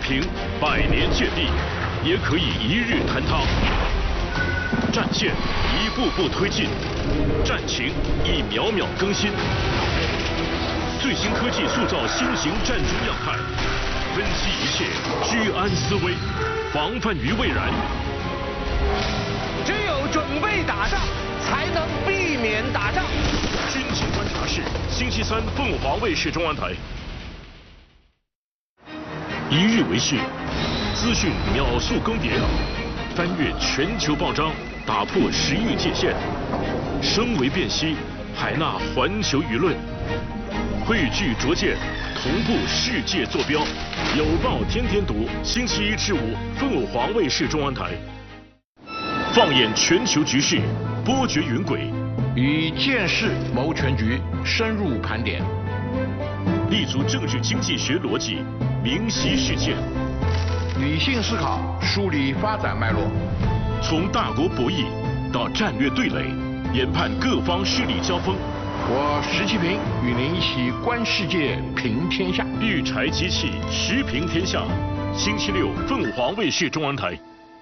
平百年芥蒂，也可以一日坍塌。战线一步步推进，战情一秒秒更新。最新科技塑造新型战争样态，分析一切，居安思危，防范于未然。 只有准备打仗，才能避免打仗。 军情观察室，星期三凤凰卫视中央台。一日为市，资讯秒速更迭，翻越全球报章，打破时域界限，声为辨析，海纳环球舆论，汇聚拙见，同步世界坐标。有报天天读，星期一至五，凤凰卫视中央台。放眼全球局势，波谲云诡， 以见识谋全局，深入盘点， 立足政治经济学逻辑，明晰事件， 理性思考，梳理发展脉络， 从大国博弈到战略对垒，研判各方势力交锋。 我石其平与您一起观世界，评天下。 育柴机器，时评天下。星期六，凤凰卫视中央台。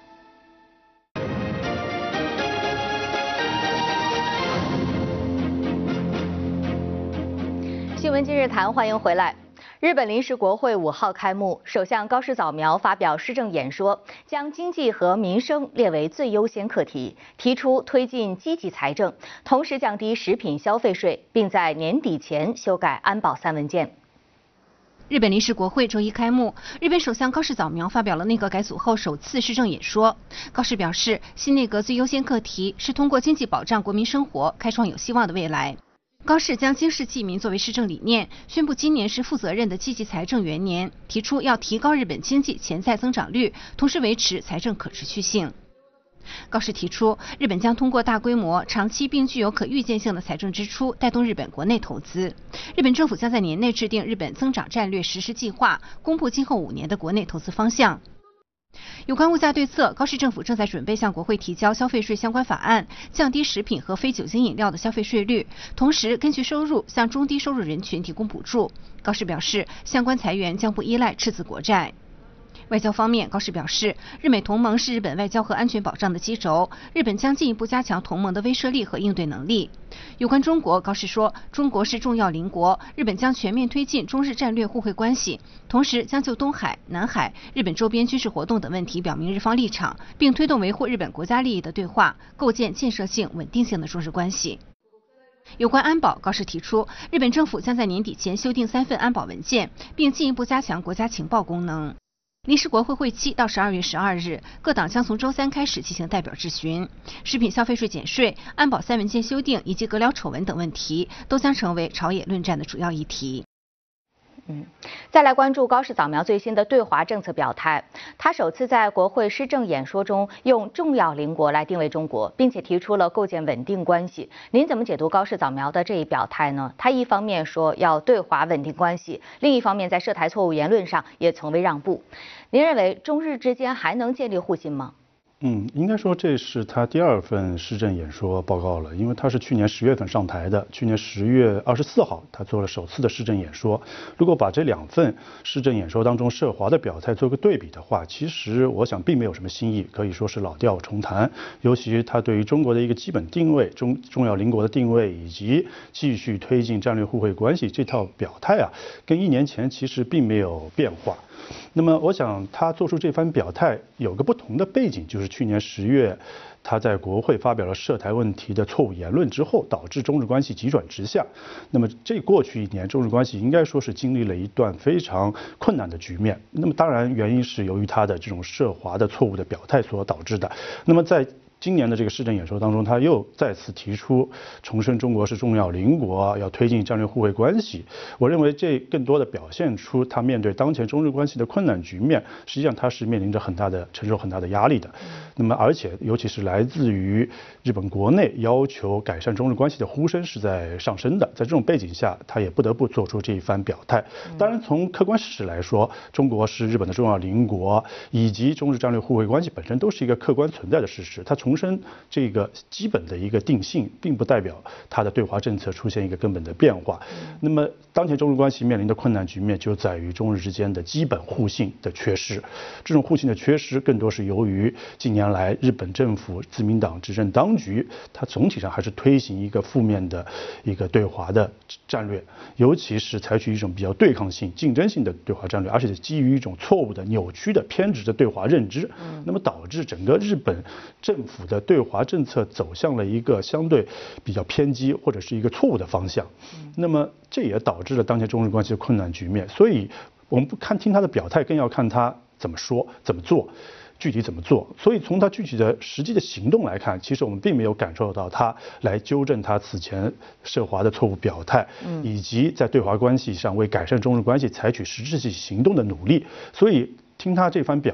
新闻今日谈，欢迎回来。日本临时国会5号开幕，首相高市早苗发表施政演说，将经济和民生列为最优先课题，提出推进积极财政，同时降低食品消费税，并在年底前修改安保3文件。 日本临时国会周一开幕，日本首相高市早苗发表了内阁改组后首次施政演说。高市表示，新内阁最优先课题是通过经济保障国民生活，开创有希望的未来。高市将经世济民作为施政理念，宣布今年是负责任的积极财政元年，提出要提高日本经济潜在增长率，同时维持财政可持续性。高市提出，日本将通过大规模、长期并具有可预见性的财政支出，带动日本国内投资。日本政府将在年内制定日本增长战略实施计划，公布今后5年的国内投资方向。有关物价对策，高市政府正在准备向国会提交消费税相关法案，降低食品和非酒精饮料的消费税率，同时根据收入向中低收入人群提供补助。高市表示，相关裁员将不依赖赤字国债。外交方面，高市表示，日美同盟是日本外交和安全保障的基轴，日本将进一步加强同盟的威慑力和应对能力。有关中国，高市说，中国是重要邻国，日本将全面推进中日战略互惠关系，同时将就东海、南海、日本周边军事活动等问题表明日方立场，并推动维护日本国家利益的对话，构建建设性、稳定性的中日关系。有关安保，高市提出，日本政府将在年底前修订3份安保文件，并进一步加强国家情报功能。临时国会会期到12月12日，各党将从周3开始进行代表质询。食品消费税减税、安保3文件修订以及阁僚丑闻等问题，都将成为朝野论战的主要议题。 再来关注高市早苗最新的对华政策表态。他首次在国会施政演说中用重要邻国来定位中国，并且提出了构建稳定关系。您怎么解读高市早苗的这一表态呢？他一方面说要对华稳定关系，另一方面在涉台错误言论上也从未让步。您认为中日之间还能建立互信吗？ 应该说这是他第2份施政演说报告了，因为他是去年10月份上台的，去年10月24号他做了首次的施政演说。如果把这2份施政演说当中涉华的表态做个对比的话，其实我想并没有什么新意，可以说是老调重弹。尤其他对于中国的一个基本定位、重要邻国的定位，以及继续推进战略互惠关系这套表态啊，跟1年前其实并没有变化。那么我想他做出这番表态有个不同的背景，就是去年10月他在国会发表了涉台问题的错误言论之后，导致中日关系急转直下。那么这过去1年，中日关系应该说是经历了一段非常困难的局面。那么当然原因是由于他的这种涉华的错误的表态所导致的。那么在今年的这个施政演说当中，他又再次提出重申中国是重要邻国，要推进战略互惠关系。我认为这更多的表现出他面对当前中日关系的困难局面，实际上他是面临着承受很大的压力的。那么而且尤其是来自于日本国内要求改善中日关系的呼声是在上升的，在这种背景下，他也不得不做出这一番表态。当然从客观事实来说，中国是日本的重要邻国，以及中日战略互惠关系本身都是一个客观存在的事实。他从重申这个基本的一个定性，并不代表它的对华政策出现一个根本的变化。那么当前中日关系面临的困难局面就在于中日之间的基本互信的缺失，这种互信的缺失更多是由于近年来日本政府自民党执政当局，它总体上还是推行一个负面的一个对华的战略，尤其是采取一种比较对抗性、竞争性的对华战略，而且基于一种错误的、扭曲的、偏执的对华认知，那么导致整个日本政府的对华政策走向了一个相对比较偏激或者是一个错误的方向，那么这也导致了当前中日关系的困难局面。所以我们不看听他的表态，更要看他怎么说、怎么做。具体怎么做？所以从他具体的实际的行动来看，其实我们并没有感受到他来纠正他此前涉华的错误表态，以及在对华关系上为改善中日关系采取实质性行动的努力。所以听他这番表